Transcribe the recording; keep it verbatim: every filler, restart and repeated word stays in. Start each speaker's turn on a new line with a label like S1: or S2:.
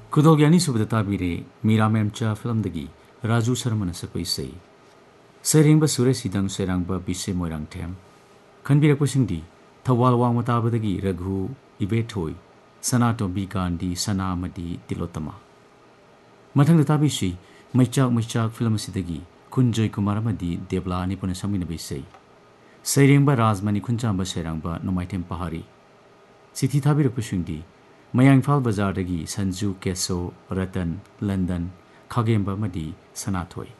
S1: खुदोगी अनीसुबदा ताबीरे Meera मेमचा film दगी Raju Sharma सको इसई सैरेंब सुरेश सिदंग सैरांब बिसे Moirang them खनबिरकपसिंगदी Thoubal वांग ताबदगी Raghu इबेथोय सनाटोबी Gandhi सनामदी Tilottama मथंग ताबीसी मैचाक मैचाक film सिदगी खुंजोय Kumar अमदी देवला निपुन समिनबे इसई सैरेंब राजमणि खुंचांब सैरांब नुमाइथेम पहाड़ी सिथि थाबीरकपसिंगदी मयांग इम्फाल बाजार दगी संजू केसो रतन लंदन खागेंब अमदी सनाथोय